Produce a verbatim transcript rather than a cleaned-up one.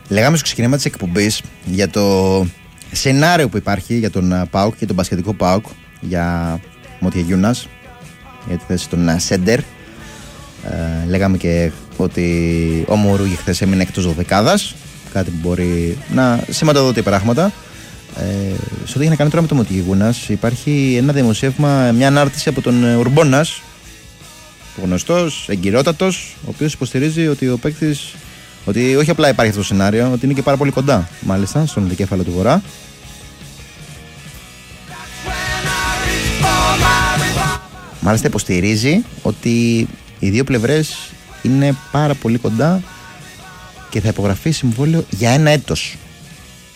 Λέγαμε στο ξεκίνημα της εκπομπής για το σενάριο που υπάρχει για τον ΠΑΟΚ και τον μπασκετικό ΠΑΟΚ για Μότια Γιούνας, για τη θέση των Σέντερ. Ε, λέγαμε και ότι ο Μουρούγι χθες έμεινε εκτός δωδεκάδας, κάτι που μπορεί να σηματοδοτεί πράγματα. Ε, σε ό,τι έχει να κάνει τώρα με το Μότια Γιούνας, υπάρχει ένα δημοσίευμα, μια ανάρτηση από τον Ουρμπόνας, γνωστός, εγκυρότατος, ο οποίος υποστηρίζει ότι ο παίκτης, ότι όχι απλά υπάρχει αυτό το σενάριο, ότι είναι και πάρα πολύ κοντά, μάλιστα, στον δικέφαλο του Βορρά. Μάλιστα υποστηρίζει ότι οι δύο πλευρές είναι πάρα πολύ κοντά και θα υπογραφεί συμβόλαιο για ένα έτος.